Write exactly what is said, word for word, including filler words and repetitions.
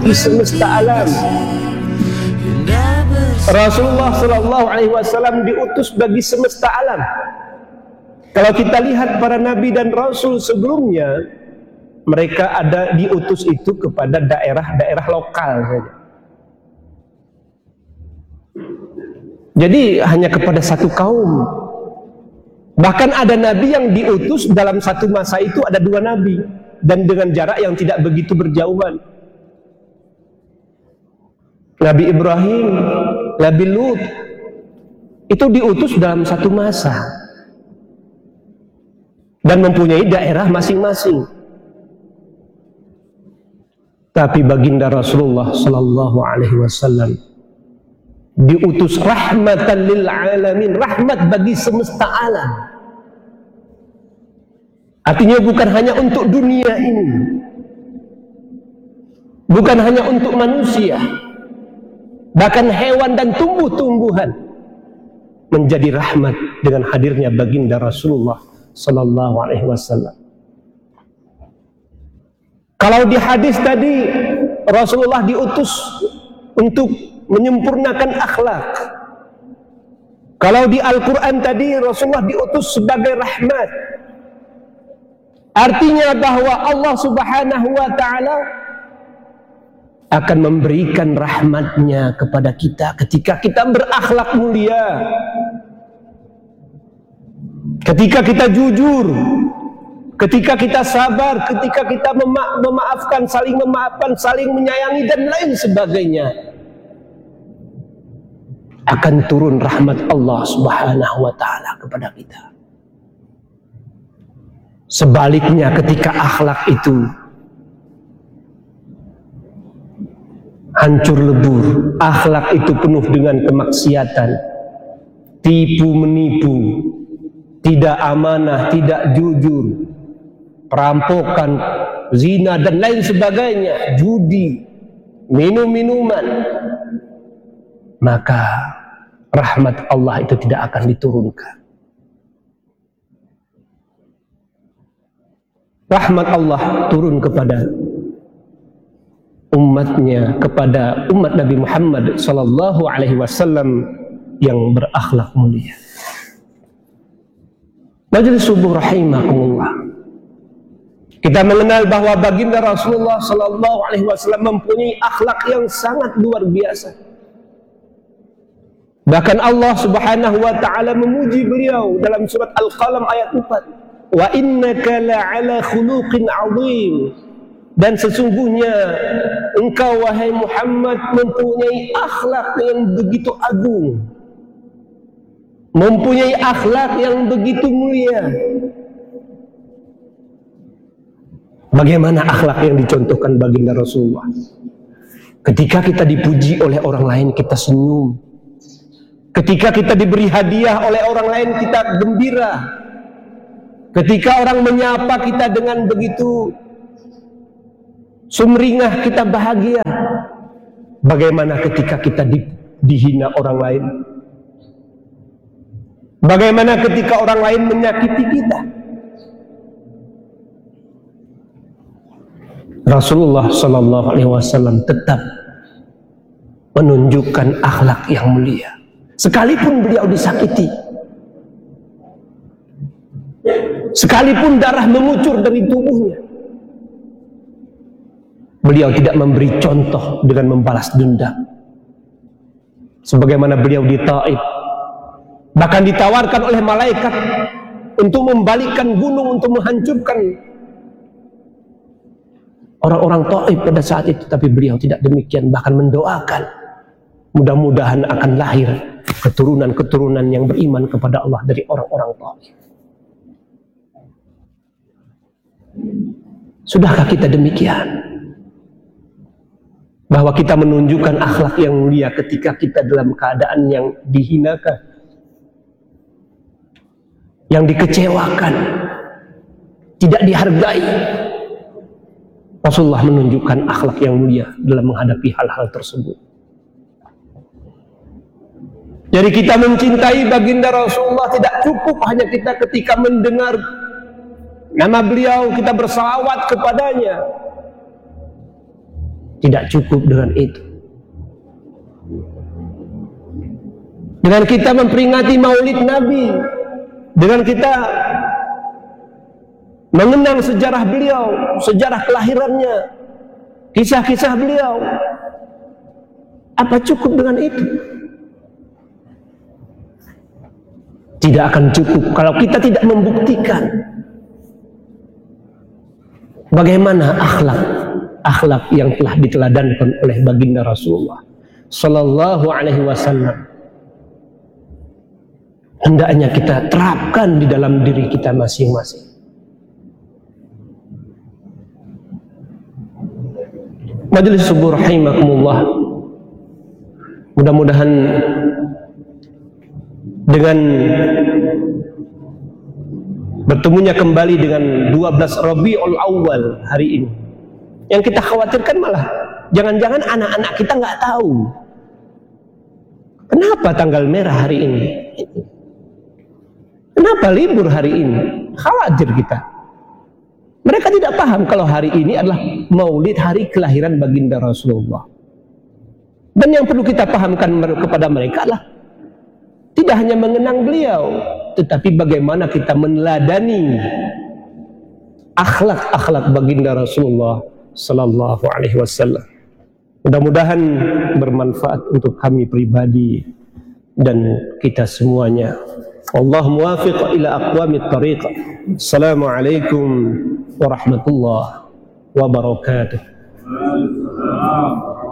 bagi semesta alam. Rasulullah Shallallahu Alaihi Wasallam diutus bagi semesta alam. Kalau kita lihat para nabi dan rasul sebelumnya, mereka ada diutus itu kepada daerah-daerah lokal saja. Jadi hanya kepada satu kaum. Bahkan ada nabi yang diutus dalam satu masa itu ada dua nabi, dan dengan jarak yang tidak begitu berjauhan. Nabi Ibrahim, Nabi Lut itu diutus dalam satu masa dan mempunyai daerah masing-masing. Tapi baginda Rasulullah Sallallahu Alaihi Wasallam diutus rahmatan lil alamin, rahmat bagi semesta alam. Artinya bukan hanya untuk dunia ini, bukan hanya untuk manusia, bahkan hewan dan tumbuh-tumbuhan menjadi rahmat dengan hadirnya baginda Rasulullah Sallallahu Alaihi Wasallam. Kalau di hadis tadi Rasulullah diutus untuk menyempurnakan akhlak. Kalau di Al-Quran tadi Rasulullah diutus sebagai rahmat. Artinya bahwa Allah Subhanahu wa ta'ala akan memberikan rahmatnya kepada kita ketika kita berakhlak mulia, ketika kita jujur, ketika kita sabar, ketika kita mema memaafkan, saling memaafkan, saling menyayangi dan lain sebagainya. Akan turun rahmat Allah Subhanahu wa ta'ala kepada kita. Sebaliknya ketika akhlak itu hancur lebur, akhlak itu penuh dengan kemaksiatan, tipu menipu, tidak amanah, tidak jujur, perampokan, zina dan lain sebagainya, judi, minum-minuman, maka rahmat Allah itu tidak akan diturunkan. Rahmat Allah turun kepada umatnya, kepada umat Nabi Muhammad Sallallahu Alaihi Wasallam yang berakhlak mulia. Majelis subuh rahimakumullah, kita mengenal bahwa baginda Rasulullah Sallallahu Alaihi Wasallam mempunyai akhlak yang sangat luar biasa. Bahkan Allah Subhanahu wa ta'ala memuji beliau dalam surat Al-Qalam ayat empat. Wa innaka la'ala khuluqin 'azim. Dan sesungguhnya engkau wahai Muhammad mempunyai akhlak yang begitu agung, mempunyai akhlak yang begitu mulia. Bagaimana akhlak yang dicontohkan baginda Rasulullah? Ketika kita dipuji oleh orang lain kita senyum, ketika kita diberi hadiah oleh orang lain kita gembira, ketika orang menyapa kita dengan begitu sumringah kita bahagia. Bagaimana ketika kita di, dihina orang lain? Bagaimana ketika orang lain menyakiti kita? Rasulullah Sallallahu Alaihi Wasallam tetap menunjukkan akhlak yang mulia, sekalipun beliau disakiti, sekalipun darah mengucur dari tubuhnya, beliau tidak memberi contoh dengan membalas dendam. Sebagaimana beliau di Taif, bahkan ditawarkan oleh malaikat untuk membalikkan gunung, untuk menghancurkan orang-orang Taif pada saat itu, tapi beliau tidak demikian, bahkan mendoakan mudah-mudahan akan lahir keturunan-keturunan yang beriman kepada Allah dari orang-orang Taif. Sudahkah kita demikian? Bahwa kita menunjukkan akhlak yang mulia ketika kita dalam keadaan yang dihinakan, yang dikecewakan, tidak dihargai. Rasulullah menunjukkan akhlak yang mulia dalam menghadapi hal-hal tersebut. Jadi kita mencintai baginda Rasulullah tidak cukup hanya kita ketika mendengar nama beliau kita bersalawat kepadanya. Tidak cukup dengan itu. Dengan kita memperingati Maulid Nabi, dengan kita mengenang sejarah beliau, sejarah kelahirannya, kisah-kisah beliau, apa cukup dengan itu? Tidak akan cukup kalau kita tidak membuktikan bagaimana akhlak akhlak yang telah diteladankan oleh baginda Rasulullah Sallallahu Alaihi Wasallam. Hendaknya kita terapkan di dalam diri kita masing-masing. Majelis subuh rahimakumullah, mudah-mudahan dengan bertemunya kembali dengan dua belas Rabiul Awal hari ini, yang kita khawatirkan malah jangan-jangan anak-anak kita nggak tahu kenapa tanggal merah hari ini, kenapa libur hari ini. Khawatir kita, mereka tidak paham kalau hari ini adalah Maulid, hari kelahiran baginda Rasulullah. Dan yang perlu kita pahamkan kepada mereka adalah tidak hanya mengenang beliau, tetapi bagaimana kita meneladani akhlak-akhlak baginda Rasulullah Sallallahu Alaihi Wasallam. Mudah-mudahan bermanfaat untuk kami pribadi dan kita semuanya. Wallahu muwaffiq ila aqwamit thariq. Assalamualaikum warahmatullahi wabarakatuh.